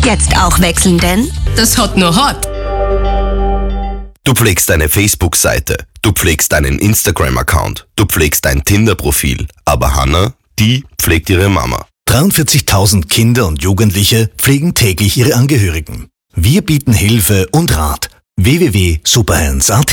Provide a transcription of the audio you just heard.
Jetzt auch wechseln, denn das hat nur Hot. Du pflegst deine Facebook-Seite, du pflegst deinen Instagram-Account, du pflegst dein Tinder-Profil. Aber Hannah, die pflegt ihre Mama. 43.000 Kinder und Jugendliche pflegen täglich ihre Angehörigen. Wir bieten Hilfe und Rat. www.superhands.at